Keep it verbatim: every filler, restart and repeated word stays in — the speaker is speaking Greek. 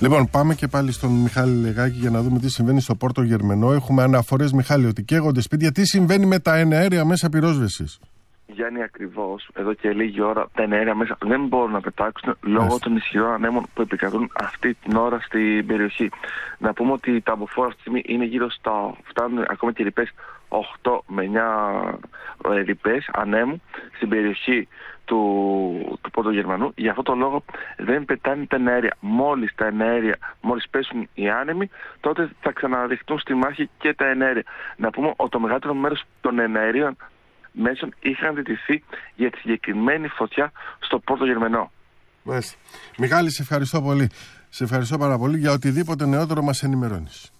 Λοιπόν, πάμε και πάλι στον Μιχάλη Λεγάκη για να δούμε τι συμβαίνει στο Πόρτο Γερμενό. Έχουμε αναφορές, Μιχάλη, ότι καίγονται σπίτια. Τι συμβαίνει με τα εναέρια μέσα πυρόσβεσης? Γιάννη, ακριβώς. Εδώ και λίγη ώρα τα εναέρια μέσα δεν μπορούν να πετάξουν λόγω Έστε. των ισχυρών ανέμων που επικρατούν αυτή την ώρα στην περιοχή. Να πούμε ότι τα αποφόρα αυτή τη στιγμή είναι γύρω στα. Φτάνουν ακόμα και ρηπές οκτώ με εννιά ρηπές ανέμου στην περιοχή του, του Πορτογερμανού. Για αυτόν τον λόγο δεν πετάνε τα εναέρια. Μόλις τα εναέρια, μόλις πέσουν οι άνεμοι, τότε θα ξαναδειχτούν στη μάχη και τα εναέρια. Να πούμε ότι το μεγαλύτερο μέρος των εναερίων μέσων είχαν διτηθεί για τη συγκεκριμένη φωτιά στο Πόρτο Γερμενό. Μάλιστα. Μιχάλη, σε ευχαριστώ πολύ. Σε ευχαριστώ πάρα πολύ. Για οτιδήποτε νεότερο μας ενημερώνεις.